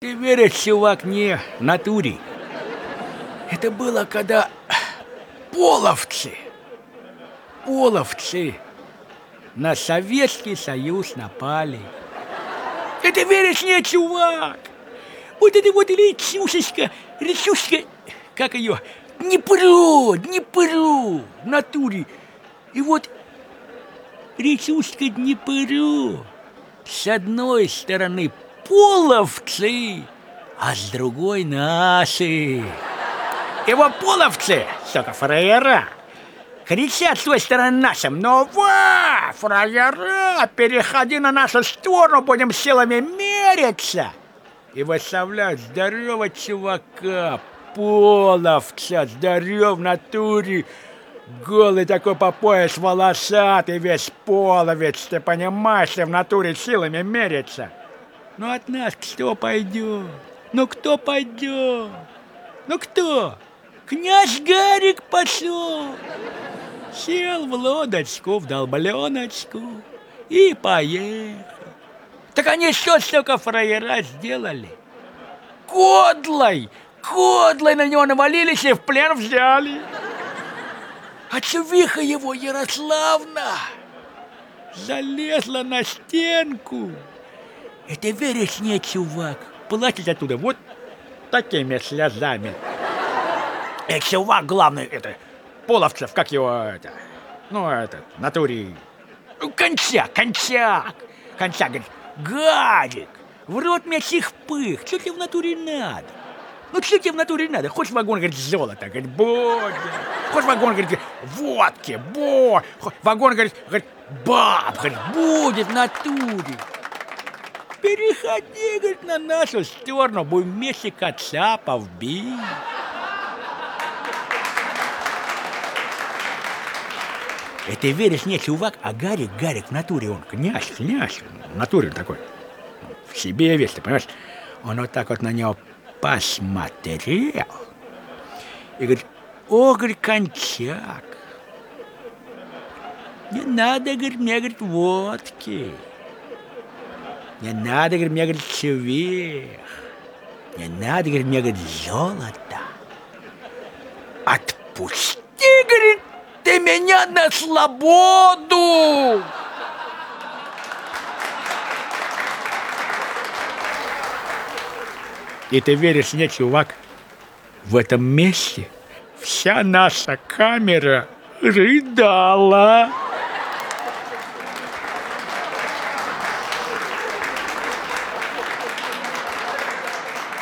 Ты веришь, чувак, не в натуре. Это было, когда половцы на Советский Союз напали. Это веришь, не, чувак? Вот это вот речушечка, как ее, Днепро, в натуре. И вот речушка Днепро, с одной стороны половцы, а с другой наши. И вот половцы, сука, фраера, кричат с той стороны нашим: ну вот, фраера, переходи на нашу сторону, будем силами мериться. И выставляют здорового чувака, половца, здоров в натуре, голый такой по пояс, волосатый, весь половец, ты понимаешь, что в натуре силами мерится. Ну от нас кто пойдет? Ну кто пойдет? Ну кто? Князь Гарик пошел. Сел в лодочку, в долбленочку и поехал. Так они что столько фраера сделали? Кодлой на него навалились и в плен взяли. А чувиха его, Ярославна, залезла на стенку. И ты веришь, не, чувак, плачет оттуда вот такими слезами. И чувак главный, это, Половцев, как его, это, ну, это, в натуре, Кончак, говорит: Гарик, в рот мне сих пых, что тебе в натуре надо? Ну, что тебе в натуре надо? Хочешь вагон, говорит, золота? Говорит, будет. Хочешь вагон, говорит, водки? Будет. Вагон, говорит, баб, говорит, будет в натуре. Переходи, говорит, на нашу сторону, будем вместе кацапов бить. И ты веришь, не, чувак, а Гарик в натуре, он князь, в натуре такой, в себе весь, ты понимаешь? Он вот так вот на него посмотрел и говорит: о, говорит, Кончак, не надо, говорит, мне, говорит, водки, не надо, говорит, мне, говорит, чувих, не надо, говорит, мне, говорит, золото. Отпусти, говорит, ты меня на свободу! И ты веришь мне, чувак, в этом месте вся наша камера рыдала.